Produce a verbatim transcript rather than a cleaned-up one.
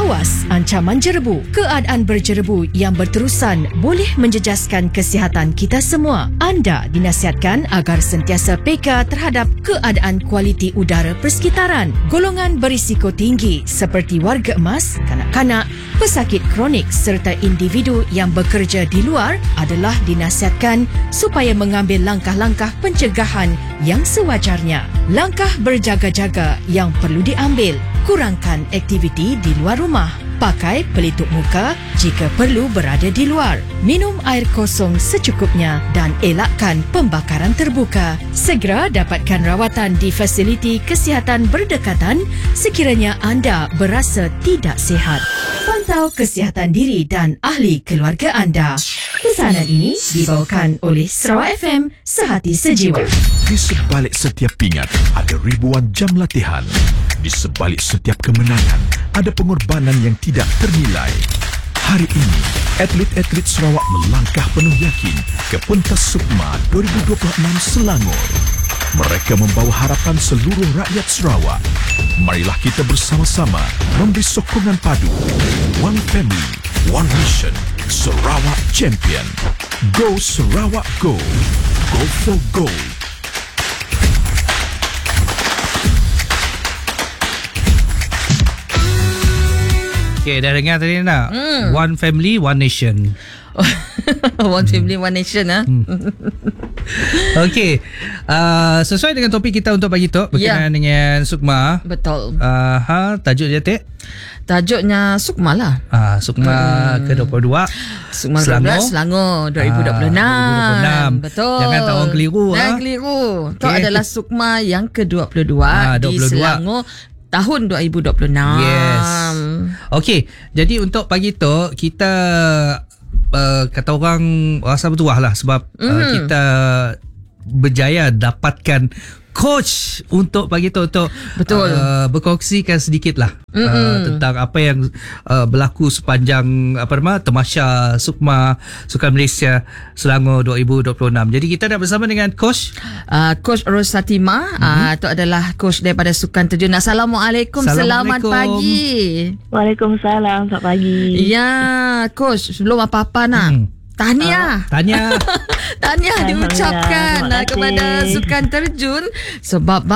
Awas ancaman jerebu. Keadaan berjerebu yang berterusan boleh menjejaskan kesihatan kita semua. Anda dinasihatkan agar sentiasa peka terhadap keadaan kualiti udara persekitaran. Golongan berisiko tinggi seperti warga emas, kanak-kanak, pesakit kronik serta individu yang bekerja di luar adalah dinasihatkan supaya mengambil langkah-langkah pencegahan yang sewajarnya. Langkah berjaga-jaga yang perlu diambil: kurangkan aktiviti di luar rumah. Pakai pelitup muka jika perlu berada di luar. Minum air kosong secukupnya dan elakkan pembakaran terbuka. Segera dapatkan rawatan di fasiliti kesihatan berdekatan sekiranya anda berasa tidak sihat. Pantau kesihatan diri dan ahli keluarga anda. Pesanan ini dibawakan oleh Sarawak F M, sehati sejiwa. Di sebalik setiap pingat ada ribuan jam latihan. Di sebalik setiap kemenangan ada pengorbanan yang tidak ternilai. Hari ini, atlet-atlet Sarawak melangkah penuh yakin ke pentas Sukma dua ribu dua puluh enam Selangor. Mereka membawa harapan seluruh rakyat Sarawak. Marilah kita bersama-sama memberi sokongan padu. One family, one mission. Sarawak champion. Go Sarawak go. Go for gold. Okay, dah dengar tadi tak? Mm. One family, one nation. One family, one nation ah. Hmm. Okey. Uh, sesuai dengan topik kita untuk pagi tu berkenaan yeah. dengan Sukma. Betul. Uh, ha, tajuk dia Tek? Tajuknya Sukma lah. Ah, Sukma hmm. ke dua puluh dua. Sukma Selangor. Selangor dua ribu dua puluh enam. Ah, dua ribu dua puluh enam. Betul. Jangan tak orang keliru. Jangan ha? keliru. Itu Okay. adalah Sukma yang ke dua puluh dua Ah, dua puluh dua. di Selangor tahun dua ribu dua puluh enam. Yes. Okey, jadi untuk pagi tu kita uh, kata orang rasa bertuah lah sebab mm. uh, kita berjaya dapatkan coach untuk pagi tu untuk Betul. Uh, berkongsikan sedikit lah uh, tentang apa yang uh, berlaku sepanjang apa nama Tamasya Sukma Sukan Malaysia Selangor dua ribu dua puluh enam. Jadi kita dah bersama dengan coach uh, Coach Rosatima. Mm-hmm. uh, Itu adalah coach daripada Sukan Terjun. Assalamualaikum. Selamat pagi. Waalaikumsalam. Selamat pagi. Ya, coach, sebelum apa-apa nak hmm. tahniah. uh, Tahniah Tahniah diucapkan kepada Sukan Terjun sebab